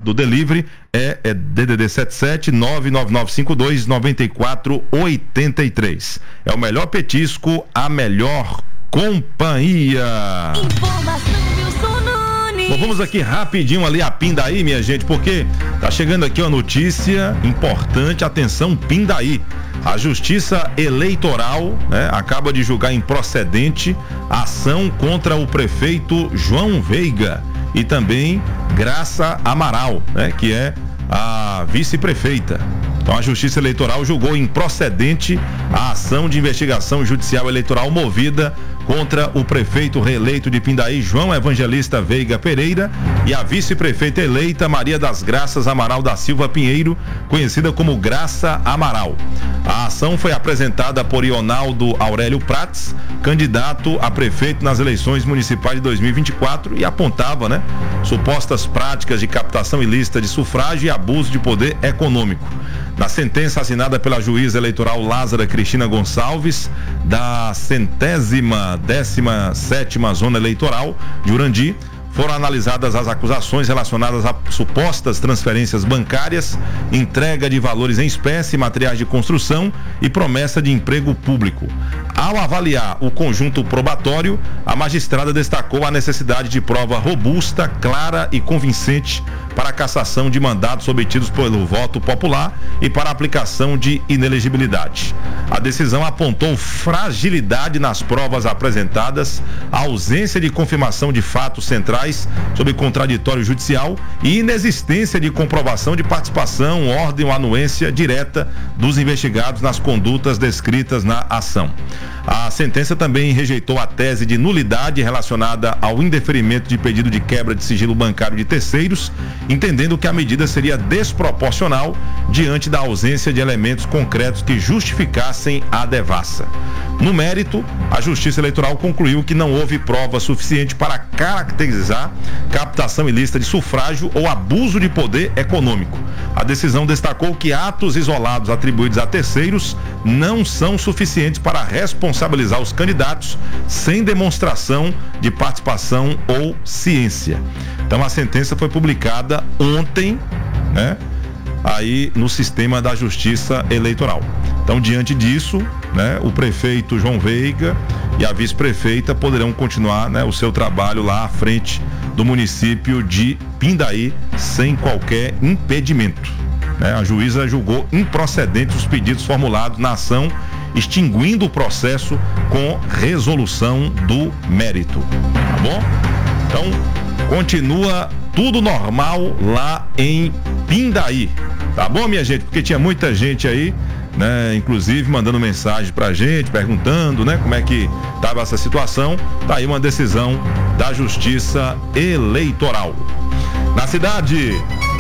do delivery é DDD 77 999529483. É o melhor petisco, a melhor companhia. Bom, vamos aqui rapidinho ali a Pindaí, minha gente, porque tá chegando aqui uma notícia importante. Atenção, Pindaí. A Justiça Eleitoral, né, acaba de julgar improcedente a ação contra o prefeito João Veiga e também Graça Amaral, né, que é a vice-prefeita. Então a Justiça Eleitoral julgou improcedente a ação de investigação judicial eleitoral movida contra o prefeito reeleito de Pindaí, João Evangelista Veiga Pereira, e a vice-prefeita eleita Maria das Graças Amaral da Silva Pinheiro, conhecida como Graça Amaral. A ação foi apresentada por Ionaldo Aurélio Prats, candidato a prefeito nas eleições municipais de 2024, e apontava, né, supostas práticas de captação ilícita de sufrágio e abuso de poder econômico. Na sentença assinada pela juíza eleitoral Lázara Cristina Gonçalves, da 117ª Zona Eleitoral de Urandi, foram analisadas as acusações relacionadas a supostas transferências bancárias, entrega de valores em espécie, materiais de construção e promessa de emprego público. Ao avaliar o conjunto probatório, a magistrada destacou a necessidade de prova robusta, clara e convincente para a cassação de mandatos obtidos pelo voto popular e para a aplicação de inelegibilidade. A decisão apontou fragilidade nas provas apresentadas, a ausência de confirmação de fatos centrais sobre contraditório judicial e inexistência de comprovação de participação, ordem ou anuência direta dos investigados nas condutas descritas na ação. A sentença também rejeitou a tese de nulidade relacionada ao indeferimento de pedido de quebra de sigilo bancário de terceiros, entendendo que a medida seria desproporcional diante da ausência de elementos concretos que justificassem a devassa. No mérito, a Justiça Eleitoral concluiu que não houve prova suficiente para caracterizar captação ilícita de sufrágio ou abuso de poder econômico. A decisão destacou que atos isolados atribuídos a terceiros não são suficientes para responsabilizar os candidatos sem demonstração de participação ou ciência. Então a sentença foi publicada ontem, né, aí no sistema da Justiça Eleitoral. Então, diante disso, né, o prefeito João Veiga e a vice-prefeita poderão continuar, né, o seu trabalho lá à frente do município de Pindaí sem qualquer impedimento, né? A juíza julgou improcedentes os pedidos formulados na ação, extinguindo o processo com resolução do mérito, tá bom? Então, continua tudo normal lá em Pindaí, tá bom, minha gente? Porque tinha muita gente aí, né, inclusive mandando mensagem pra gente, perguntando, né, como é que estava essa situação. Tá aí uma decisão da Justiça Eleitoral. Na cidade,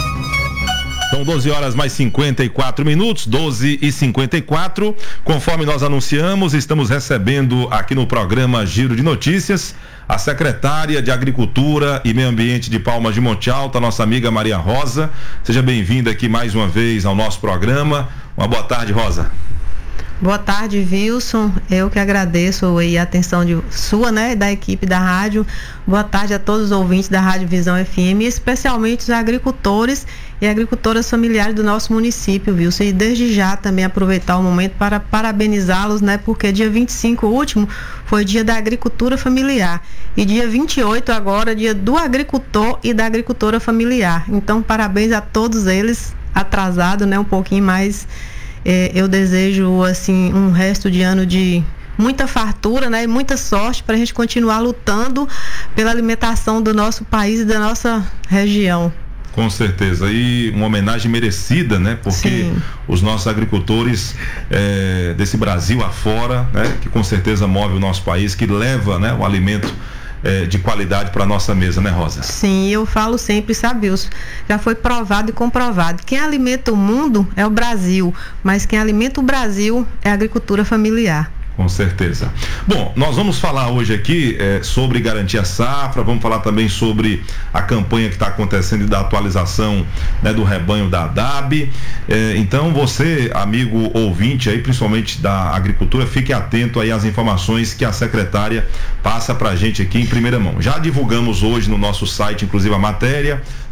são 12 horas mais 54 minutos, 12h54. Conforme nós anunciamos, estamos recebendo aqui no programa Giro de Notícias a secretária de Agricultura e Meio Ambiente de Palmas de Monte Alto, a nossa amiga Maria Rosa. Seja bem-vinda aqui mais uma vez ao nosso programa. Uma boa tarde, Rosa. Boa tarde, Wilson. Eu que agradeço a atenção sua, né, da equipe da rádio. Boa tarde a todos os ouvintes da Rádio Visão FM, especialmente os agricultores e agricultoras familiares do nosso município, Wilson. E desde já também aproveitar o momento para parabenizá-los, né, porque dia 25 último foi dia da agricultura familiar e dia 28 agora dia do agricultor e da agricultora familiar. Então, parabéns a todos eles, atrasado, né, um pouquinho mais. Eu desejo, assim, um resto de ano de muita fartura, né, e muita sorte para a gente continuar lutando pela alimentação do nosso país e da nossa região. Com certeza, e uma homenagem merecida, né, porque sim, os nossos agricultores desse Brasil afora, né, que com certeza move o nosso país, que leva, né, o alimento de qualidade para nossa mesa, né, Rosa? Sim, eu falo sempre, sabe, Wilson, já foi provado e comprovado. Quem alimenta o mundo é o Brasil, mas quem alimenta o Brasil é a agricultura familiar. Com certeza. Bom, nós vamos falar hoje aqui sobre garantia safra, vamos falar também sobre a campanha que está acontecendo e da atualização, né, do rebanho da ADAB. Então você, amigo ouvinte aí, principalmente da agricultura, fique atento aí às informações que a secretária passa pra gente aqui em primeira mão. Já divulgamos hoje no nosso site, inclusive, a matéria,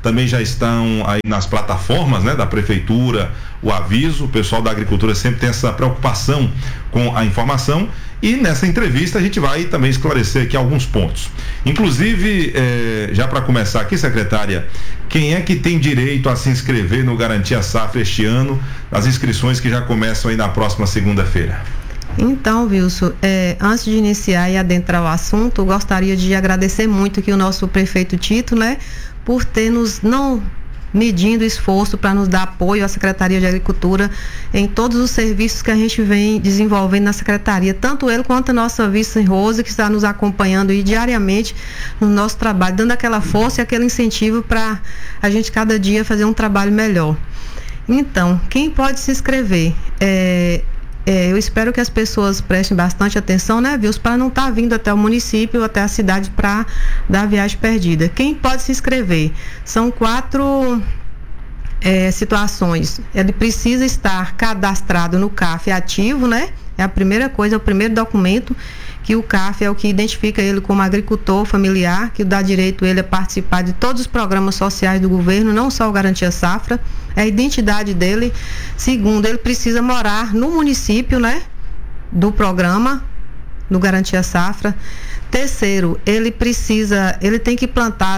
também já estão aí nas plataformas, né, da prefeitura, o aviso. O pessoal da agricultura sempre tem essa preocupação com a informação, e nessa entrevista a gente vai também esclarecer aqui alguns pontos. Inclusive, já para começar aqui, secretária, quem é que tem direito a se inscrever no Garantia Safra este ano, as inscrições que já começam aí na próxima segunda-feira? Então, Wilson, antes de iniciar e adentrar o assunto, eu gostaria de agradecer muito aqui o nosso prefeito Tito, né, por ter nos não medindo esforço para nos dar apoio à Secretaria de Agricultura em todos os serviços que a gente vem desenvolvendo na Secretaria, tanto ele quanto a nossa vice Rose, que está nos acompanhando aí diariamente no nosso trabalho, dando aquela força e aquele incentivo para a gente cada dia fazer um trabalho melhor. Então, quem pode se inscrever? Eu espero que as pessoas prestem bastante atenção, né, Wilson, para não estar vindo até o município, até a cidade para dar a viagem perdida. Quem pode se inscrever? São 4 situações. Ele precisa estar cadastrado no CAF ativo, né? É a primeira coisa, é o primeiro documento, que o CAF é o que identifica ele como agricultor familiar, que dá direito ele a participar de todos os programas sociais do governo, não só o Garantia Safra, é a identidade dele. Segundo, ele precisa morar no município, né, do programa, do Garantia Safra. Terceiro, ele tem que plantar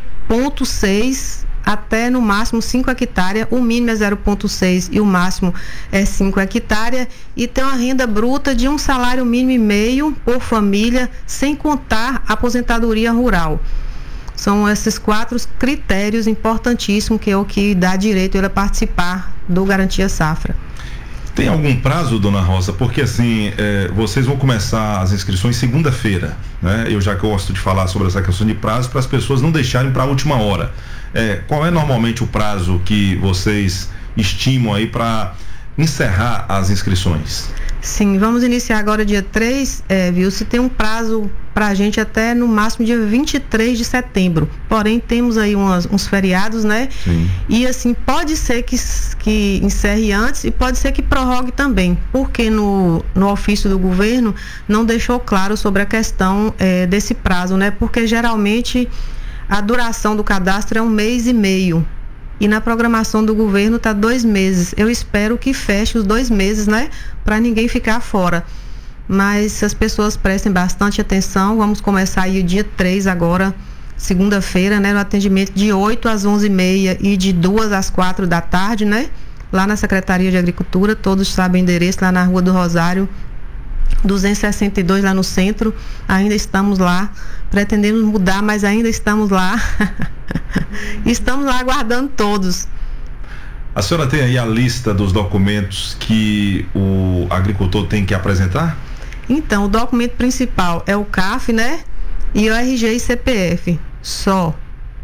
0,6 até no máximo 5 hectares, o mínimo é 0,6 e o máximo é 5 hectares, e ter uma renda bruta de um salário mínimo e meio por família, sem contar a aposentadoria rural. São esses 4 critérios importantíssimos, que é o que dá direito ele a participar do Garantia Safra. Tem algum prazo, dona Rosa? Porque assim, vocês vão começar as inscrições segunda-feira, né? Eu já gosto de falar sobre essa questão de prazo para as pessoas não deixarem para a última hora. Qual é normalmente o prazo que vocês estimam aí para encerrar as inscrições? Sim, vamos iniciar agora dia 3, Wilson, tem um prazo para a gente até no máximo dia 23 de setembro. Porém, temos aí uns feriados, né? Sim. E assim, pode ser que encerre antes e pode ser que prorrogue também, porque no ofício do governo não deixou claro sobre a questão desse prazo, né? Porque geralmente a duração do cadastro é 1 mês e meio. E na programação do governo está 2 meses. Eu espero que feche os 2 meses, né? Para ninguém ficar fora. Mas se as pessoas prestem bastante atenção, vamos começar aí o dia 3 agora, segunda-feira, né? No atendimento de 8 às 11h30 e de 2 às 4 da tarde, né? Lá na Secretaria de Agricultura, todos sabem o endereço, lá na Rua do Rosário, 262, lá no centro. Ainda estamos lá, pretendemos mudar, mas ainda estamos lá. Estamos lá aguardando todos. A senhora tem aí a lista dos documentos que o agricultor tem que apresentar? Então, o documento principal é o CAF, né? E o RG e CPF, só.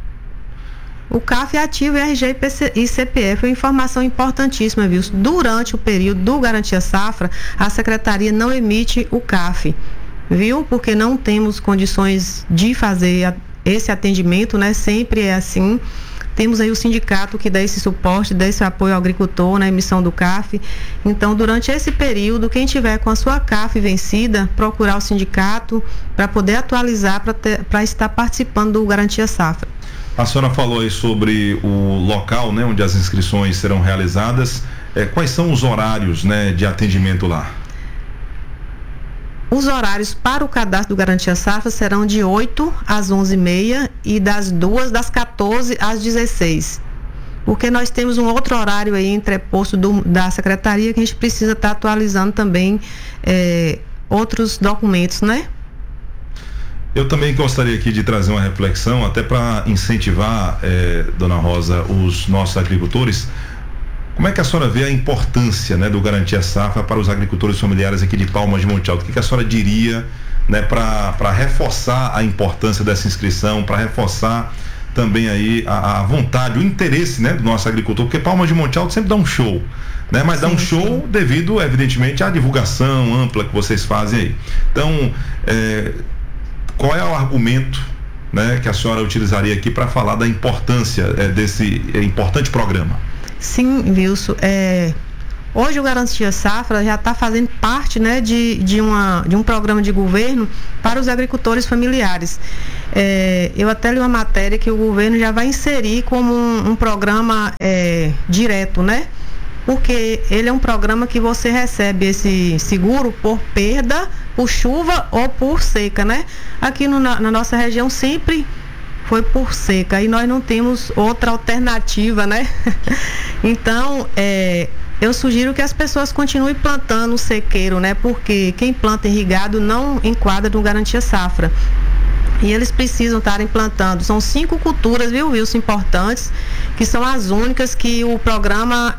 O CAF é ativo e RG e CPF é uma informação importantíssima, viu? Durante o período do Garantia Safra, a Secretaria não emite o CAF, viu? Porque não temos condições de fazer esse atendimento, né? Sempre é assim. Temos aí o sindicato que dá esse suporte, dá esse apoio ao agricultor na emissão do CAF. Então, durante esse período, quem tiver com a sua CAF vencida, procurar o sindicato para poder atualizar, para estar participando do Garantia Safra. A senhora falou aí sobre o local, né, onde as inscrições serão realizadas. Quais são os horários, né, de atendimento lá? Os horários para o cadastro do Garantia Safra serão de 8 às 11h30 e das 14 às 16. Porque nós temos um outro horário aí entreposto da Secretaria que a gente precisa estar atualizando também outros documentos, né? Eu também gostaria aqui de trazer uma reflexão, até para incentivar, dona Rosa, os nossos agricultores. Como é que a senhora vê a importância, né, do Garantia Safra para os agricultores familiares aqui de Palmas de Monte Alto? O que a senhora diria, né, para reforçar a importância dessa inscrição, para reforçar também aí a vontade, o interesse, né, do nosso agricultor? Porque Palmas de Monte Alto sempre dá um show, né? Mas dá um show devido, evidentemente, à divulgação ampla que vocês fazem aí. Então, qual é o argumento, né, que a senhora utilizaria aqui para falar da importância desse importante programa? Sim, Wilson, Hoje o Garantia Safra já está fazendo parte, né, de um programa de governo para os agricultores familiares. Eu até li uma matéria que o governo já vai inserir como um programa direto, né? Porque ele é um programa que você recebe esse seguro por perda, por chuva ou por seca, né? Aqui na nossa região sempre foi por seca e nós não temos outra alternativa, né? Então, eu sugiro que as pessoas continuem plantando o sequeiro, né? Porque quem planta irrigado não enquadra no Garantia Safra. E eles precisam estar implantando. São 5 culturas, viu, Wilson, importantes, que são as únicas que o programa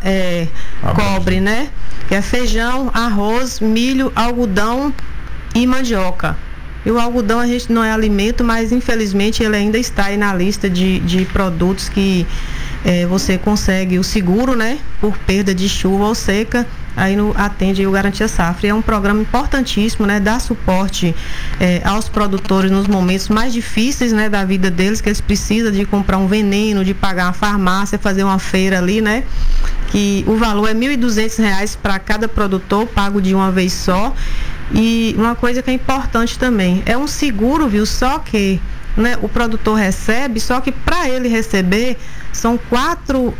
cobre, né? Que é feijão, arroz, milho, algodão e mandioca. E o algodão a gente não é alimento, mas infelizmente ele ainda está aí na lista de produtos que você consegue o seguro, né? Por perda de chuva ou seca. Aí atende o Garantia Safra. E é um programa importantíssimo, né? Dá suporte aos produtores nos momentos mais difíceis, né? Da vida deles, que eles precisam de comprar um veneno, de pagar uma farmácia, fazer uma feira ali, né? Que o valor é R$ 1.200 para cada produtor, pago de uma vez só. E uma coisa que é importante também, é um seguro, viu? Só que, né, o produtor recebe, só que para ele receber, são 4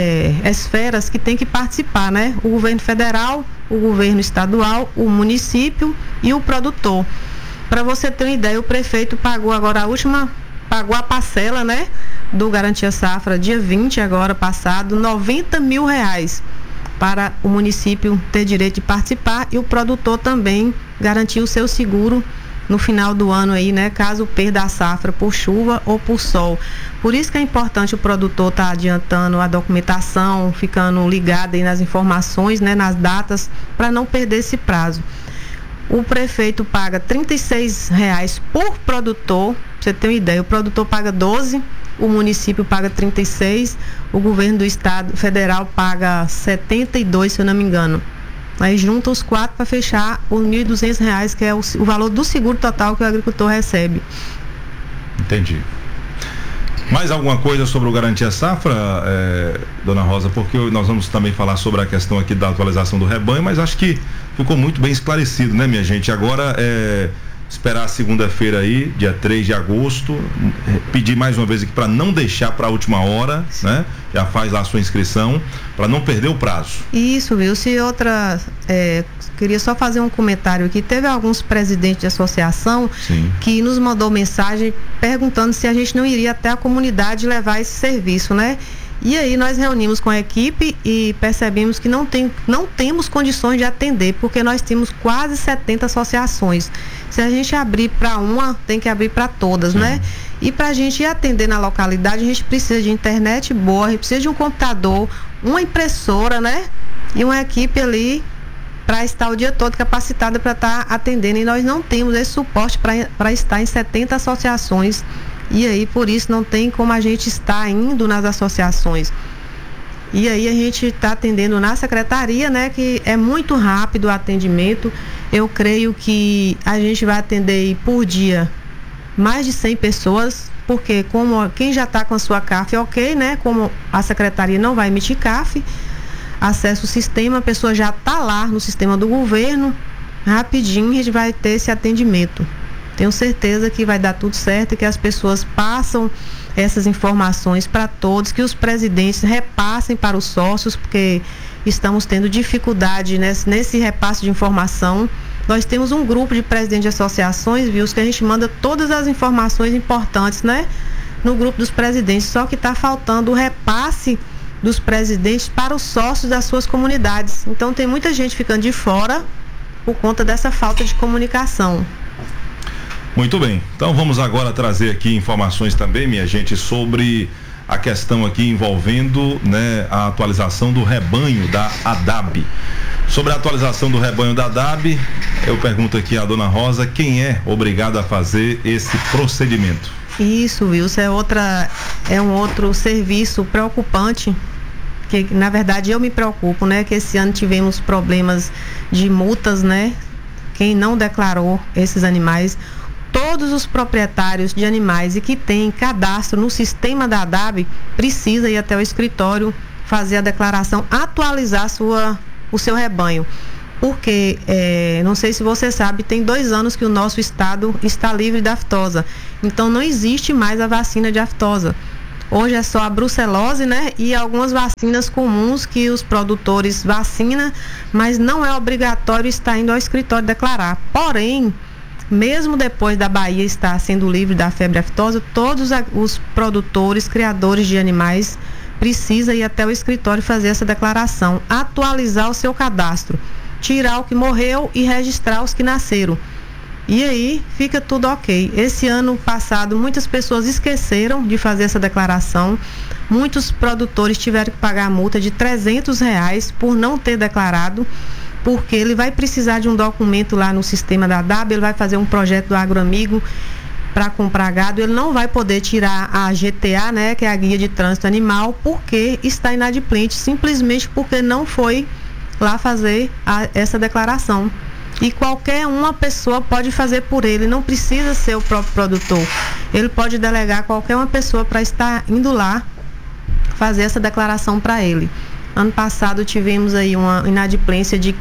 esferas que tem que participar, né? O governo federal, o governo estadual, o município e o produtor. Para você ter uma ideia, o prefeito pagou agora pagou a parcela, né? Do Garantia Safra, dia 20 agora passado, R$90 mil para o município ter direito de participar e o produtor também garantir o seu seguro no final do ano aí, né? Caso perda a safra por chuva ou por sol. Por isso que é importante o produtor estar adiantando a documentação, ficando ligado aí nas informações, né? Nas datas, para não perder esse prazo. O prefeito paga R$36 por produtor, pra você ter uma ideia, o produtor paga 12, o município paga 36, o governo do estado federal paga 72, se eu não me engano. Aí junta os 4 para fechar os R$1.200, que é o valor do seguro total que o agricultor recebe. Entendi. Mais alguma coisa sobre o Garantia Safra, dona Rosa? Porque nós vamos também falar sobre a questão aqui da atualização do rebanho, mas acho que ficou muito bem esclarecido, né, minha gente? Agora esperar a segunda-feira aí, dia 3 de agosto, pedir mais uma vez aqui para não deixar para a última hora, né? Já faz lá a sua inscrição, para não perder o prazo. Isso, viu? Se outra, queria só fazer um comentário aqui, teve alguns presidentes de associação Sim. que nos mandou mensagem perguntando se a gente não iria até a comunidade levar esse serviço, né? E aí nós reunimos com a equipe e percebemos que não temos condições de atender, porque nós temos quase 70 associações. Se a gente abrir para uma, tem que abrir para todas, Sim. né? E para a gente ir atender na localidade, a gente precisa de internet boa, a gente precisa de um computador, uma impressora, né? E uma equipe ali para estar o dia todo capacitada para estar atendendo. E nós não temos esse suporte para estar em 70 associações. E aí, por isso, não tem como a gente estar indo nas associações. E aí, a gente está atendendo na secretaria, né? Que é muito rápido o atendimento. Eu creio que a gente vai atender por dia mais de 100 pessoas, porque como quem já está com a sua CAF é ok, né? Como a secretaria não vai emitir CAF, acessa o sistema, a pessoa já está lá no sistema do governo, rapidinho a gente vai ter esse atendimento. Tenho certeza que vai dar tudo certo e que as pessoas passam essas informações para todos, que os presidentes repassem para os sócios, porque estamos tendo dificuldade nesse repasse de informação. Nós temos um grupo de presidentes de associações, viu, que a gente manda todas as informações importantes, né, no grupo dos presidentes, só que está faltando o repasse dos presidentes para os sócios das suas comunidades. Então tem muita gente ficando de fora por conta dessa falta de comunicação. Muito bem, então vamos agora trazer aqui informações também, minha gente, sobre a questão aqui envolvendo, né, a atualização do rebanho da ADAB. Sobre a atualização do rebanho da ADAB, eu pergunto aqui à dona Rosa, quem é obrigado a fazer esse procedimento? Isso, Wilson, é um outro serviço preocupante, que na verdade eu me preocupo, né, que esse ano tivemos problemas de multas, né, quem não declarou esses animais. Todos os proprietários de animais e que têm cadastro no sistema da ADAB precisa ir até o escritório fazer a declaração, atualizar sua o seu rebanho. Porque, não sei se você sabe, tem 2 anos que o nosso estado está livre da aftosa. Então não existe mais a vacina de aftosa. Hoje é só a brucelose, né? E algumas vacinas comuns que os produtores vacinam, mas não é obrigatório estar indo ao escritório declarar. Porém, mesmo depois da Bahia estar sendo livre da febre aftosa, todos os produtores, criadores de animais, precisam ir até o escritório fazer essa declaração, atualizar o seu cadastro, tirar o que morreu e registrar os que nasceram. E aí fica tudo ok. Esse ano passado muitas pessoas esqueceram de fazer essa declaração. Muitos produtores tiveram que pagar a multa de R$300 por não ter declarado, porque ele vai precisar de um documento lá no sistema da DAB, ele vai fazer um projeto do Agroamigo para comprar gado, ele não vai poder tirar a GTA, né, que é a Guia de Trânsito Animal, porque está inadimplente, simplesmente porque não foi lá fazer essa declaração. E qualquer uma pessoa pode fazer por ele, não precisa ser o próprio produtor. Ele pode delegar qualquer uma pessoa para estar indo lá fazer essa declaração para ele. Ano passado tivemos aí uma inadimplência de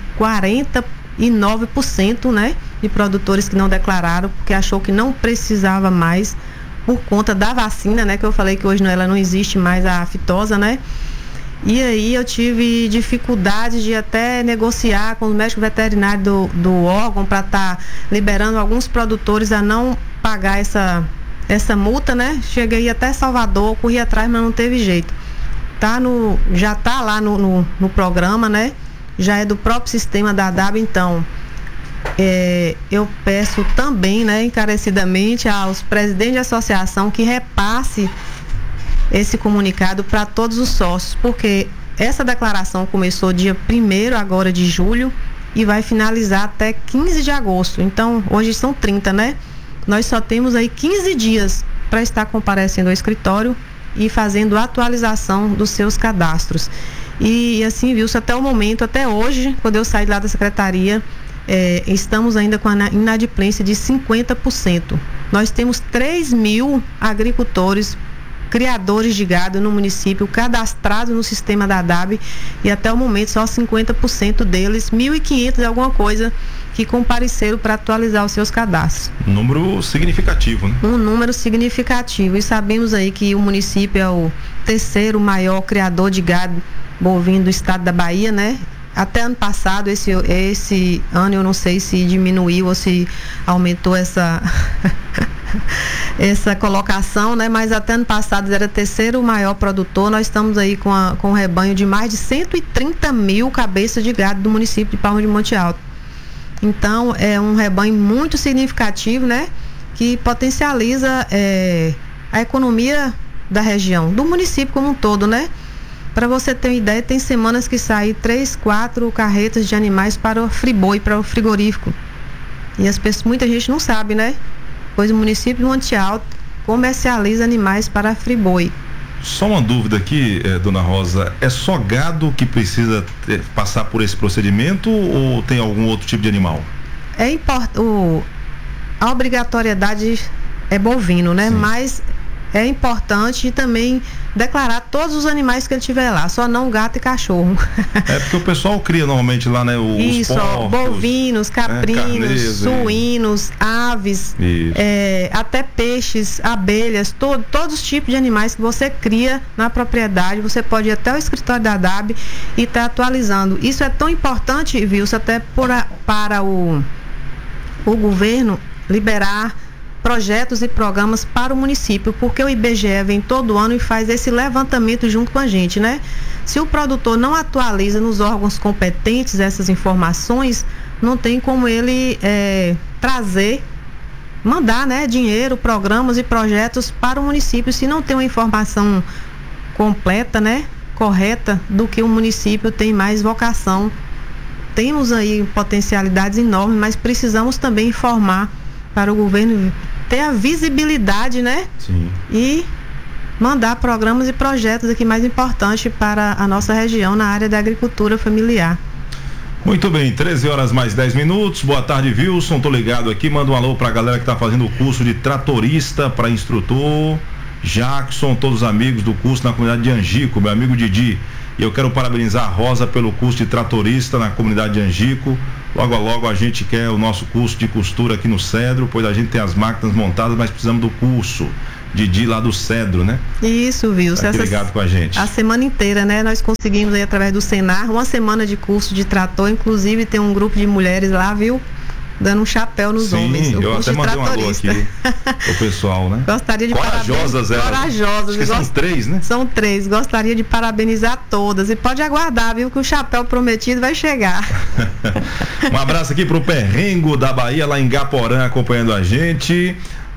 49%, né, de produtores que não declararam, porque achou que não precisava mais por conta da vacina, né, que eu falei que hoje ela não existe mais a aftosa, né. E aí eu tive dificuldade de até negociar com o médico veterinário do órgão para estar liberando alguns produtores a não pagar essa multa, né? Cheguei até Salvador, corri atrás, mas não teve jeito. Já está lá no programa, né? Já é do próprio sistema da DAB, então eu peço também, né, encarecidamente aos presidentes de associação que repasse esse comunicado para todos os sócios, porque essa declaração começou dia 1º agora de julho e vai finalizar até 15 de agosto. Então, hoje são 30, né? Nós só temos aí 15 dias para estar comparecendo ao escritório e fazendo a atualização dos seus cadastros. E assim, viu-se até o momento, até hoje, quando eu saí lá da secretaria, estamos ainda com a inadimplência de 50%. Nós temos 3.000 agricultores, criadores de gado no município, cadastrados no sistema da DAB, e até o momento só 50% deles, 1.500 alguma coisa, que compareceram para atualizar os seus cadastros. Um número significativo, né? Um número significativo, e sabemos aí que o município é o 3º maior criador de gado bovino do estado da Bahia, né? Até ano passado, esse ano eu não sei se diminuiu ou se aumentou essa colocação, né? Mas até ano passado era o 3º maior produtor. Nós estamos aí com um rebanho de mais de 130.000 cabeças de gado do município de Palmas de Monte Alto. Então é um rebanho muito significativo, né? Que potencializa a economia da região, do município como um todo, né? Para você ter uma ideia, tem semanas que saem 3, 4 carretas de animais para o friboi, para o frigorífico. E muita gente não sabe, né? Pois o município de Monte Alto comercializa animais para friboi. Só uma dúvida aqui, dona Rosa, é só gado que precisa passar por esse procedimento ou tem algum outro tipo de animal? A obrigatoriedade é bovino, né? Sim. Mas é importante também declarar todos os animais que ele tiver lá, só não gato e cachorro. É porque o pessoal cria normalmente lá, né? Os porcos, bovinos, caprinos, suínos, aves, até peixes, abelhas, todos os tipos de animais que você cria na propriedade. Você pode ir até o escritório da DAB e estar atualizando. Isso é tão importante, Wilson, até para o governo liberar projetos e programas para o município, porque o IBGE vem todo ano e faz esse levantamento junto com a gente, né? Se o produtor não atualiza nos órgãos competentes essas informações, não tem como ele mandar, né, dinheiro, programas e projetos para o município, se não tem uma informação completa, né, correta do que o município tem mais vocação. Temos aí potencialidades enormes, mas precisamos também informar para o governo ter a visibilidade, né? Sim. E mandar programas e projetos aqui mais importantes para a nossa região na área da agricultura familiar. Muito bem, 13h mais 10. Boa tarde, Wilson. Tô ligado aqui, manda um alô pra galera que tá fazendo o curso de tratorista para instrutor. Jackson, todos os amigos do curso na comunidade de Angico, meu amigo Didi. E eu quero parabenizar a Rosa pelo curso de tratorista na comunidade de Angico. Logo a logo a gente quer o nosso curso de costura aqui no Cedro, pois a gente tem as máquinas montadas, mas precisamos do curso. Didi lá do Cedro, né? Isso, viu? Tá ligado com a gente. A semana inteira, né? Nós conseguimos aí através do Senar, uma semana de curso de trator, inclusive tem um grupo de mulheres lá, viu? Dando um chapéu nos homens. Sim, eu até mandei um alô aqui o pessoal, né? Gostaria de Corajosas elas. Corajosas. Acho que são 3, né? São 3. Gostaria de parabenizar todas. E pode aguardar, viu? Que o chapéu prometido vai chegar. Um abraço aqui pro Perrengo da Bahia, lá em Gaporã, acompanhando a gente.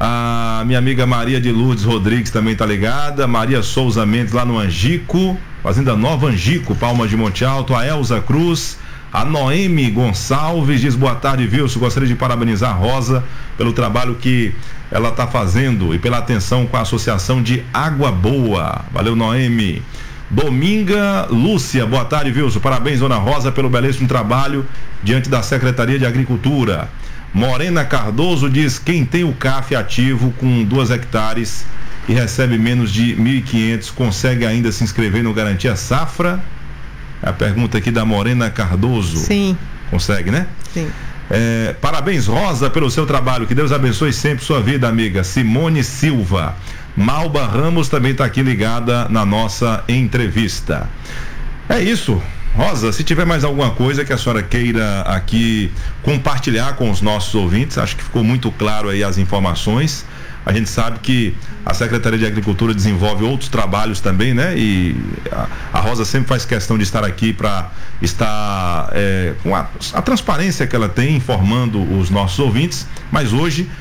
A minha amiga Maria de Lourdes Rodrigues também tá ligada. Maria Souza Mendes lá no Angico, Fazenda Nova Angico, Palmas de Monte Alto. A Elza Cruz, a Noemi Gonçalves diz: boa tarde, Wilson. Gostaria de parabenizar a Rosa pelo trabalho que ela tá fazendo e pela atenção com a Associação de Água Boa. Valeu, Noemi. Dominga Lúcia, boa tarde, Wilson. Parabéns, dona Rosa, pelo belíssimo trabalho diante da Secretaria de Agricultura. Morena Cardoso diz: quem tem o CAF ativo com 2 hectares e recebe menos de 1.500 consegue ainda se inscrever no Garantia Safra? A pergunta aqui da Morena Cardoso. Sim. Consegue, né? Sim. Parabéns, Rosa, pelo seu trabalho. Que Deus abençoe sempre sua vida, amiga. Simone Silva. Malba Ramos também está aqui ligada na nossa entrevista. É isso. Rosa, se tiver mais alguma coisa que a senhora queira aqui compartilhar com os nossos ouvintes, acho que ficou muito claro aí as informações. A gente sabe que a Secretaria de Agricultura desenvolve outros trabalhos também, né? E a Rosa sempre faz questão de estar aqui para estar com a transparência que ela tem, informando os nossos ouvintes. Mas hoje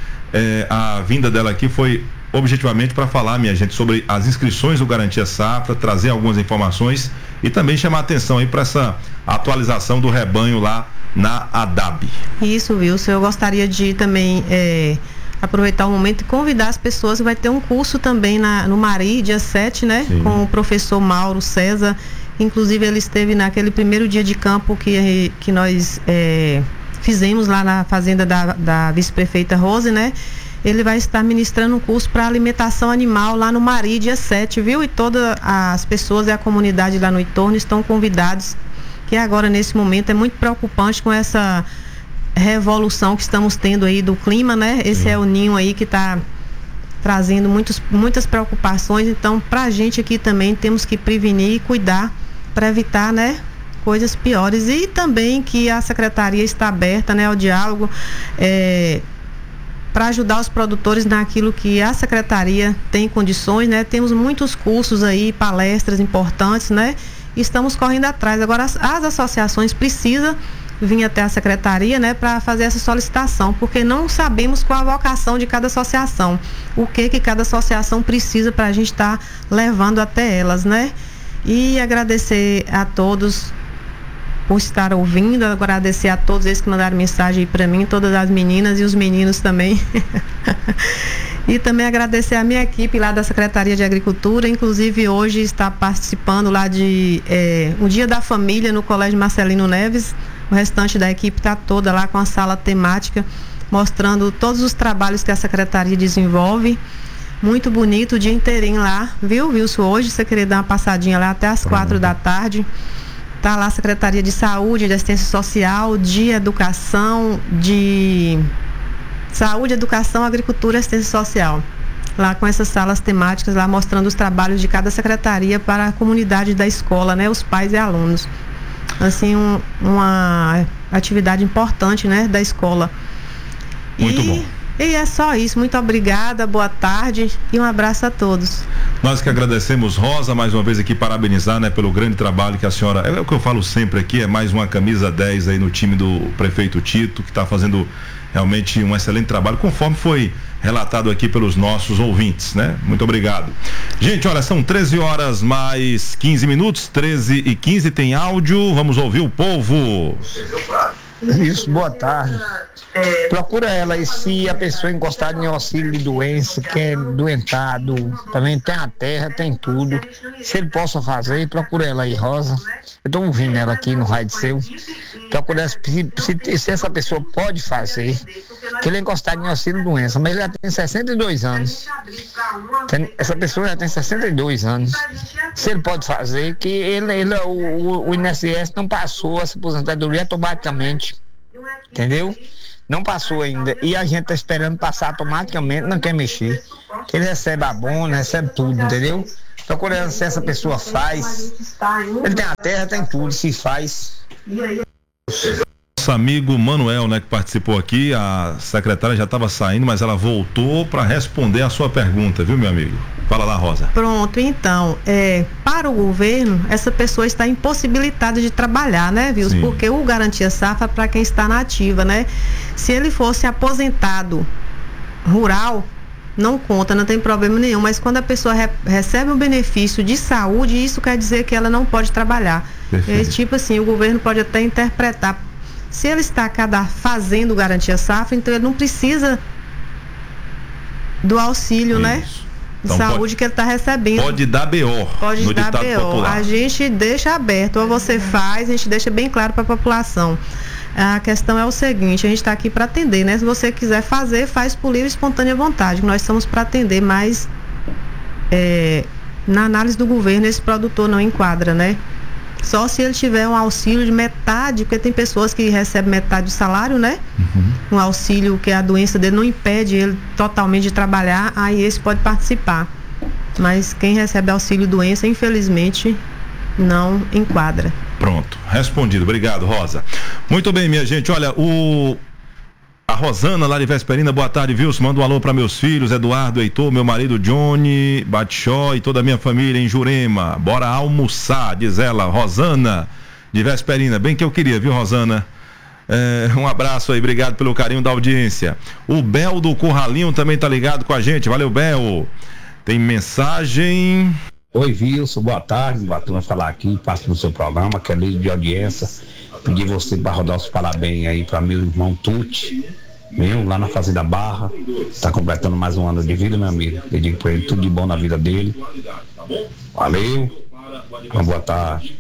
a vinda dela aqui foi objetivamente para falar, minha gente, sobre as inscrições do Garantia Safra, trazer algumas informações e também chamar a atenção aí para essa atualização do rebanho lá na ADAB. Isso, Wilson. Eu gostaria de também aproveitar o momento e convidar as pessoas. Vai ter um curso também no Mari, dia 7, né? Sim. Com o professor Mauro César. Inclusive ele esteve naquele primeiro dia de campo que nós fizemos lá na fazenda da vice-prefeita Rose, né? Ele vai estar ministrando um curso para alimentação animal lá no Mari, dia 7, viu? E todas as pessoas e a comunidade lá no entorno estão convidados, que agora nesse momento é muito preocupante com essa revolução que estamos tendo aí do clima, né? Esse é o ninho aí que está trazendo muitas preocupações. Então, para a gente aqui também temos que prevenir e cuidar para evitar, né, coisas piores. E também que a secretaria está aberta, né, ao diálogo, para ajudar os produtores naquilo que a secretaria tem condições, né? Temos muitos cursos aí, palestras importantes, né? E estamos correndo atrás. Agora as associações precisam vir até a secretaria, né, para fazer essa solicitação, porque não sabemos qual a vocação de cada associação, o que cada associação precisa para a gente estar levando até elas, né? E agradecer a todos por estar ouvindo, agradecer a todos eles que mandaram mensagem aí para mim, todas as meninas e os meninos também. E também agradecer a minha equipe lá da Secretaria de Agricultura, inclusive hoje está participando lá de um Dia da Família no Colégio Marcelino Neves. O restante da equipe está toda lá com a sala temática, mostrando todos os trabalhos que a Secretaria desenvolve. Muito bonito o dia inteirinho lá, viu, Wilson? Hoje, você querer dar uma passadinha lá até as 4 da tarde. Tá lá a Secretaria de Saúde, de Assistência Social, de Educação, de Saúde, Educação, Agricultura e Assistência Social. Lá com essas salas temáticas, lá mostrando os trabalhos de cada secretaria para a comunidade da escola, né? Os pais e alunos. Assim, uma atividade importante, né? Da escola. Muito bom. E é só isso. Muito obrigada, boa tarde e um abraço a todos. Nós que agradecemos, Rosa, mais uma vez aqui, parabenizar, né, pelo grande trabalho que a senhora, é o que eu falo sempre aqui, é mais uma camisa 10 aí no time do prefeito Tito, que está fazendo realmente um excelente trabalho, conforme foi relatado aqui pelos nossos ouvintes, né? Muito obrigado. Gente, olha, são 13 horas mais 15 minutos, 13h15, tem áudio, vamos ouvir o povo. Isso, boa tarde. Procura ela, e se a pessoa encostar em auxílio de doença, que é doentado, também tem a terra, tem tudo. Se ele possa fazer, procura ela aí, Rosa. Eu estou ouvindo ela aqui no rádio seu. Procura se essa pessoa pode fazer. que ele é encostado em auxílio-doença, mas ele já tem 62 anos. Essa pessoa já tem 62 anos. Se ele pode fazer, que o INSS não passou essa aposentadoria automaticamente, entendeu? Não passou ainda, e a gente tá esperando passar automaticamente, não quer mexer. Que ele recebe abono, recebe tudo, entendeu? Procurando se essa pessoa faz. Ele tem a terra, tem tudo, se faz. Nosso amigo Manuel, né, que participou aqui, a secretária já estava saindo, mas ela voltou para responder a sua pergunta, viu, meu amigo? Fala lá, Rosa. Pronto, então, para o governo, essa pessoa está impossibilitada de trabalhar, né, Vils? Sim. Porque o Garantia Safra para quem está na ativa, né? Se ele fosse aposentado rural, não conta, não tem problema nenhum, mas quando a pessoa recebe um benefício de saúde, isso quer dizer que ela não pode trabalhar. Tipo assim, o governo pode até interpretar. Se ele está fazendo Garantia Safra, então ele não precisa do auxílio, isso, né? De então saúde que ele está recebendo. Pode dar BO. Pode dar BO. Popular. A gente deixa aberto, ou você faz, a gente deixa bem claro para a população. A questão é o seguinte, a gente está aqui para atender, né? Se você quiser fazer, faz por livre e espontânea vontade. Nós estamos para atender, mas na análise do governo esse produtor não enquadra, né? Só se ele tiver um auxílio de metade, porque tem pessoas que recebem metade do salário, né? Uhum. Um auxílio que a doença dele não impede ele totalmente de trabalhar, aí esse pode participar. Mas quem recebe auxílio doença, infelizmente, não enquadra. Pronto, respondido. Obrigado, Rosa. Muito bem, minha gente. Olha, a Rosana lá de Vesperina, boa tarde, Wilson. Manda um alô para meus filhos, Eduardo, Heitor, meu marido Johnny, Batixó e toda a minha família em Jurema. Bora almoçar, diz ela, Rosana de Vesperina. Bem que eu queria, viu, Rosana? Um abraço aí, obrigado pelo carinho da audiência. O Bel do Curralinho também tá ligado com a gente. Valeu, Bel. Tem mensagem. Oi, Wilson, boa tarde. Vamos falar aqui, passo no seu programa, que é líder de audiência. Pedir você para rodar os parabéns aí para meu irmão Tuti, lá na Fazenda Barra. Tá completando mais um ano de vida, meu amigo. Eu digo para ele tudo de bom na vida dele. Valeu. Uma boa tarde.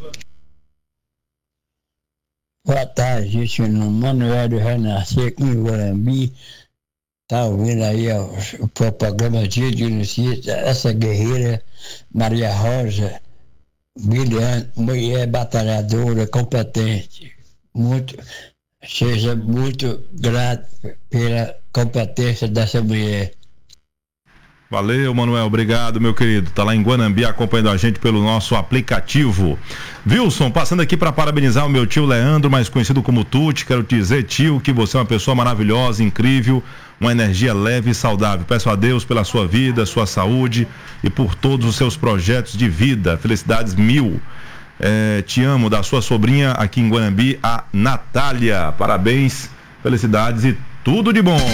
Boa tarde, gente. No Manuel do Renascer aqui em Guarambi. Tá ouvindo aí o programa Dia de Notícia, essa guerreira Maria Rosa, brilhante, mulher batalhadora, competente. Seja muito grato pela competência dessa mulher. Valeu, Manuel, obrigado, meu querido. Tá lá em Guanambi acompanhando a gente pelo nosso aplicativo. Wilson, passando aqui para parabenizar o meu tio Leandro, mais conhecido como Tuti. Quero te dizer, tio, que você é uma pessoa maravilhosa, incrível, uma energia leve e saudável. Peço a Deus pela sua vida, sua saúde e por todos os seus projetos de vida. Felicidades mil. Te amo, da sua sobrinha aqui em Guanambi, a Natália. Parabéns, felicidades e tudo de bom.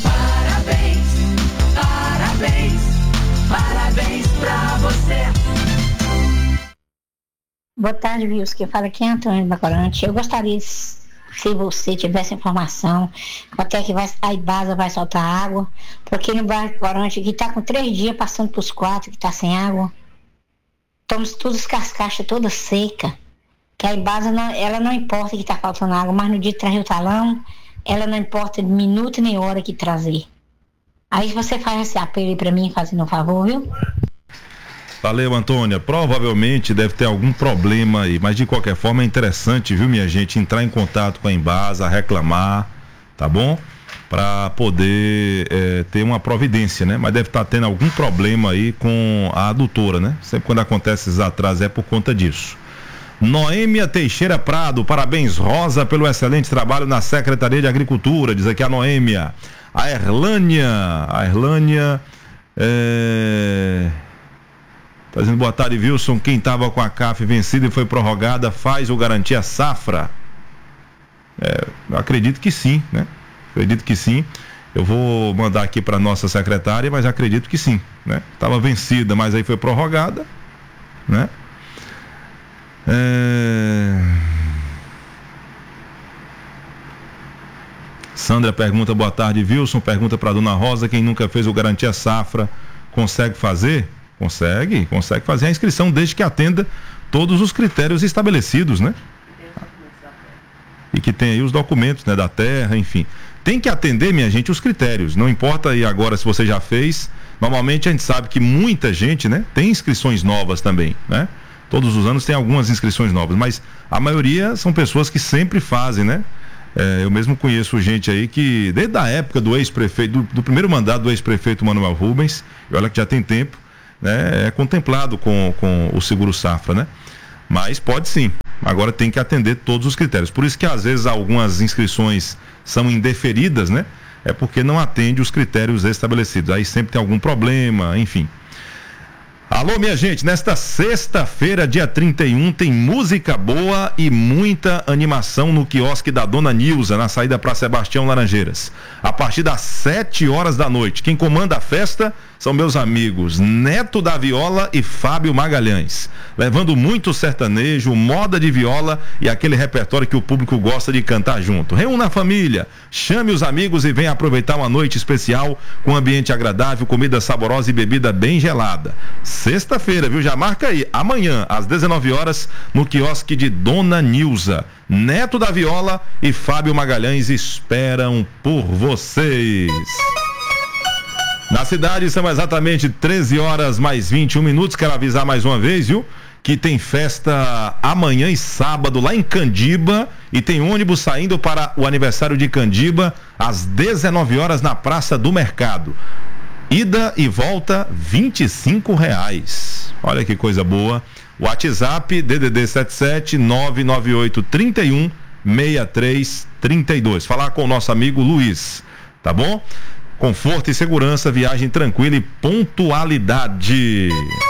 Parabéns pra você. Boa tarde, Wilson. Quem fala aqui é Antônio Bacorante. Eu gostaria, se você tivesse informação, até que a Ibasa vai soltar água, porque no Bacorante que tá com 3 dias passando pros 4 que tá sem água. Estamos todas com as caixas todas secas. Que a Ibasa ela não importa que tá faltando água, mas no dia de trazer o talão, ela não importa minuto nem hora que trazer. Aí você faz esse apelo aí pra mim, fazendo um favor, viu? Valeu, Antônia. Provavelmente deve ter algum problema aí, mas de qualquer forma é interessante, viu, minha gente, entrar em contato com a Embasa, reclamar, tá bom? Pra poder ter uma providência, né? Mas deve estar tendo algum problema aí com a adutora, né? Sempre quando acontece esses atrasos é por conta disso. Noêmia Teixeira Prado, parabéns, Rosa, pelo excelente trabalho na Secretaria de Agricultura, diz aqui a Noêmia. A Erlânia tá dizendo boa tarde, Wilson. Quem estava com a CAF vencida e foi prorrogada faz o Garantia Safra? Eu acredito que sim, né? Acredito que sim. Eu vou mandar aqui para nossa secretária, mas acredito que sim, né? Estava vencida, mas aí foi prorrogada, né? Sandra pergunta, boa tarde, Wilson. Pergunta para dona Rosa, quem nunca fez o Garantia Safra consegue fazer? Consegue fazer a inscrição desde que atenda todos os critérios estabelecidos, né? E que tem aí os documentos, né, da terra, enfim. Tem que atender, minha gente, os critérios. Não importa aí agora se você já fez. Normalmente a gente sabe que muita gente, né, tem inscrições novas também, né? Todos os anos tem algumas inscrições novas, mas a maioria são pessoas que sempre fazem, né? Eu mesmo conheço gente aí que, desde a época do ex-prefeito, do primeiro mandato do ex-prefeito Manuel Rubens, e olha que já tem tempo, né? É contemplado com o seguro safra, né? Mas pode sim, agora tem que atender todos os critérios. Por isso que às vezes algumas inscrições são indeferidas, né? É porque não atende os critérios estabelecidos. Aí sempre tem algum problema, enfim. Alô, minha gente, nesta sexta-feira, dia 31, tem música boa e muita animação no quiosque da Dona Nilza, na saída para Sebastião Laranjeiras. A partir das 7 horas da noite. Quem comanda a festa são meus amigos Neto da Viola e Fábio Magalhães, levando muito sertanejo, moda de viola e aquele repertório que o público gosta de cantar junto. Reúna a família, chame os amigos e venha aproveitar uma noite especial com ambiente agradável, comida saborosa e bebida bem gelada. Sexta-feira, viu? Já marca aí, amanhã às 19 horas no quiosque de Dona Nilza. Neto da Viola e Fábio Magalhães esperam por vocês. Na cidade são exatamente 13 horas mais 21 minutos. Quero avisar mais uma vez, viu? Que tem festa amanhã e sábado lá em Candiba e tem ônibus saindo para o aniversário de Candiba às 19 horas na Praça do Mercado. Ida e volta R$25. Olha que coisa boa. WhatsApp DDD 77 998 31 63 32. Falar com o nosso amigo Luiz, tá bom? Conforto e segurança, viagem tranquila e pontualidade.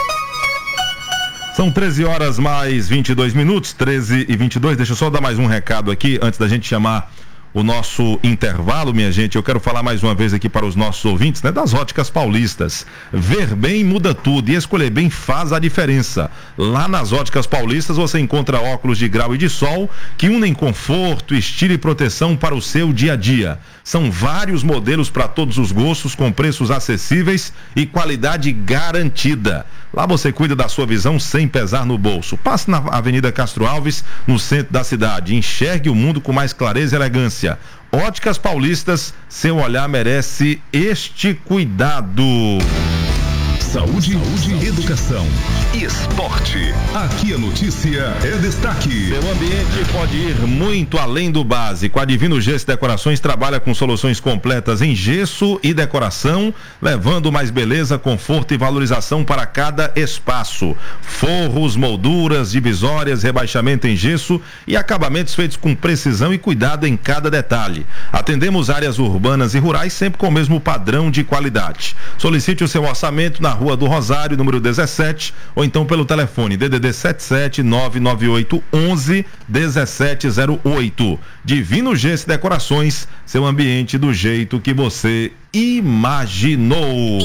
São 13 horas mais 22 minutos, 13 e 22. Deixa eu só dar mais um recado aqui antes da gente chamar o nosso intervalo, minha gente. Eu quero falar mais uma vez aqui para os nossos ouvintes, né, das Óticas Paulistas. Ver bem muda tudo e escolher bem faz a diferença. Lá nas Óticas Paulistas você encontra óculos de grau e de sol que unem conforto, estilo e proteção para o seu dia a dia. São vários modelos para todos os gostos, com preços acessíveis e qualidade garantida. Lá você cuida da sua visão sem pesar no bolso. Passe na Avenida Castro Alves, no centro da cidade. Enxergue o mundo com mais clareza e elegância. Óticas Paulistas, seu olhar merece este cuidado. Saúde, educação e esporte. Aqui a notícia é destaque. Seu ambiente pode ir muito além do básico. A Divino Gesso Decorações trabalha com soluções completas em gesso e decoração, levando mais beleza, conforto e valorização para cada espaço. Forros, molduras, divisórias, rebaixamento em gesso e acabamentos feitos com precisão e cuidado em cada detalhe. Atendemos áreas urbanas e rurais sempre com o mesmo padrão de qualidade. Solicite o seu orçamento na Rua do Rosário, número 17, ou então pelo telefone DDD 77 998 11 1708. Divino Gesso Decorações, seu ambiente do jeito que você imaginou.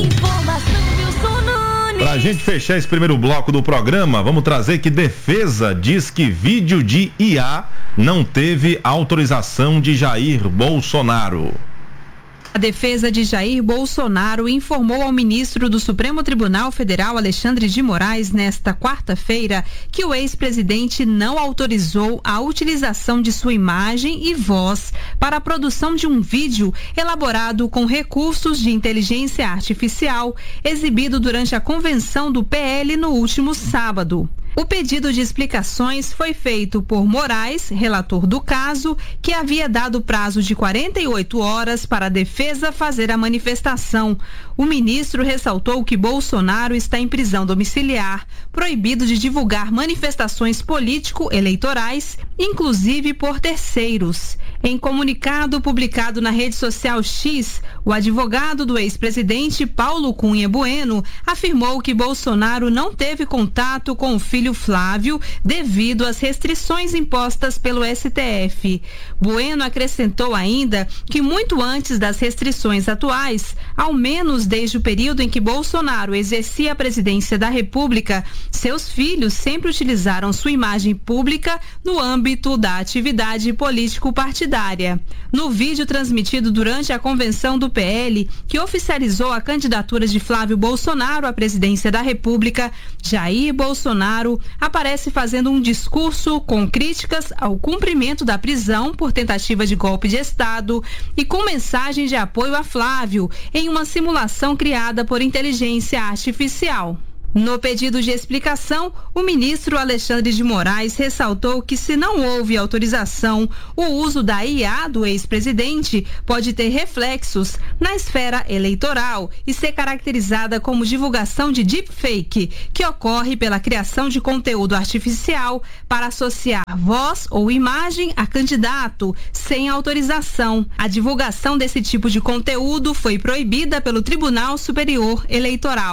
Pra gente fechar esse primeiro bloco do programa, vamos trazer que defesa diz que vídeo de IA não teve autorização de Jair Bolsonaro. A defesa de Jair Bolsonaro informou ao ministro do Supremo Tribunal Federal, Alexandre de Moraes, nesta quarta-feira, que o ex-presidente não autorizou a utilização de sua imagem e voz para a produção de um vídeo elaborado com recursos de inteligência artificial, exibido durante a convenção do PL no último sábado. O pedido de explicações foi feito por Moraes, relator do caso, que havia dado prazo de 48 horas para a defesa fazer a manifestação. O ministro ressaltou que Bolsonaro está em prisão domiciliar, proibido de divulgar manifestações político-eleitorais, inclusive por terceiros. Em comunicado publicado na rede social X, o advogado do ex-presidente Paulo Cunha Bueno afirmou que Bolsonaro não teve contato com o filho Flávio devido às restrições impostas pelo STF. Bueno acrescentou ainda que muito antes das restrições atuais, ao menos desde o período em que Bolsonaro exercia a presidência da República, seus filhos sempre utilizaram sua imagem pública no âmbito âmbito da atividade político-partidária. No vídeo transmitido durante a convenção do PL, que oficializou a candidatura de Flávio Bolsonaro à presidência da República, Jair Bolsonaro aparece fazendo um discurso com críticas ao cumprimento da prisão por tentativa de golpe de Estado e com mensagem de apoio a Flávio em uma simulação criada por inteligência artificial. No pedido de explicação, o ministro Alexandre de Moraes ressaltou que, se não houve autorização, o uso da IA do ex-presidente pode ter reflexos na esfera eleitoral e ser caracterizada como divulgação de deepfake, que ocorre pela criação de conteúdo artificial para associar voz ou imagem a candidato sem autorização. A divulgação desse tipo de conteúdo foi proibida pelo Tribunal Superior Eleitoral.